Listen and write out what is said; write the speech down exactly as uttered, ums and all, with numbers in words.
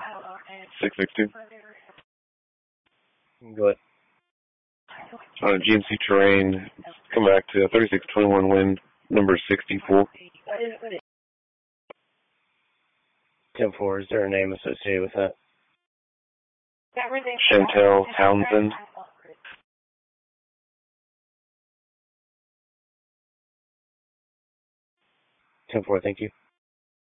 six six two. Go ahead. Uh, G M C terrain, come back to thirty-six twenty-one wind, number sixty-four. ten four, is there a name associated with that? Chantel Townsend. ten four, thank you.